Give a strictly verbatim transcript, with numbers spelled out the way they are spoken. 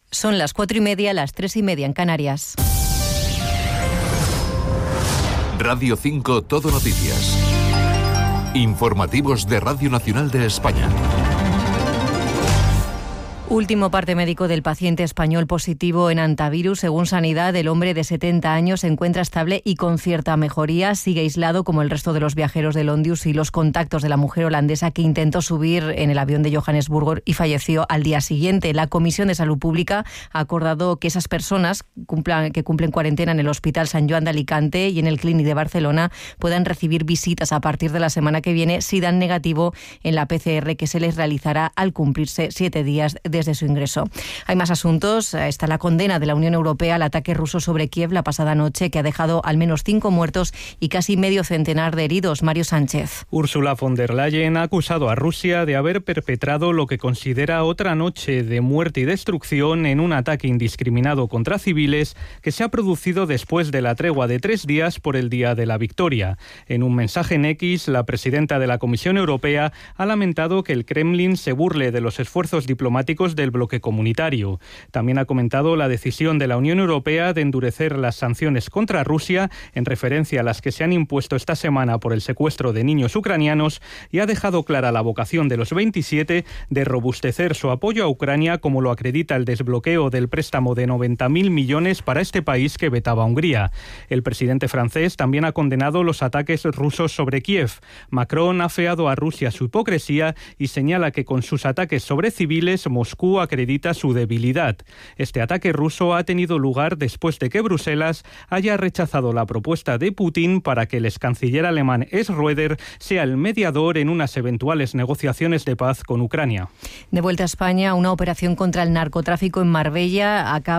Son las cuatro y media, las tres y media en Canarias. Radio cinco Todo Noticias. Informativos de Radio Nacional de España. Último parte médico del paciente español positivo en antivirus. Según Sanidad, el hombre de setenta años se encuentra estable y con cierta mejoría. Sigue aislado como el resto de los viajeros del Ondius y los contactos de la mujer holandesa que intentó subir en el avión de Johannesburgo y falleció al día siguiente. La Comisión de Salud Pública ha acordado que esas personas cumplan, que cumplen cuarentena en el Hospital Sant Joan de Alicante y en el Clínic de Barcelona puedan recibir visitas a partir de la semana que viene si dan negativo en la P C R que se les realizará al cumplirse siete días de desde su ingreso. Hay más asuntos. Está la condena de la Unión Europea al ataque ruso sobre Kiev la pasada noche, que ha dejado al menos cinco muertos y casi medio centenar de heridos. Mario Sánchez. Ursula von der Leyen ha acusado a Rusia de haber perpetrado lo que considera otra noche de muerte y destrucción en un ataque indiscriminado contra civiles que se ha producido después de la tregua de tres días por el Día de la Victoria. En un mensaje en X, la presidenta de la Comisión Europea ha lamentado que el Kremlin se burle de los esfuerzos diplomáticos del bloque comunitario. También ha comentado la decisión de la Unión Europea de endurecer las sanciones contra Rusia, en referencia a las que se han impuesto esta semana por el secuestro de niños ucranianos, y ha dejado clara la vocación de los veintisiete de robustecer su apoyo a Ucrania, como lo acredita el desbloqueo del préstamo de noventa mil millones para este país que vetaba Hungría. El presidente francés también ha condenado los ataques rusos sobre Kiev. Macron ha afeado a Rusia su hipocresía y señala que con sus ataques sobre civiles Moscú acredita su debilidad. Este ataque ruso ha tenido lugar después de que Bruselas haya rechazado la propuesta de Putin para que el ex canciller alemán Schröder sea el mediador en unas eventuales negociaciones de paz con Ucrania. De vuelta a España, una operación contra el narcotráfico en Marbella acaba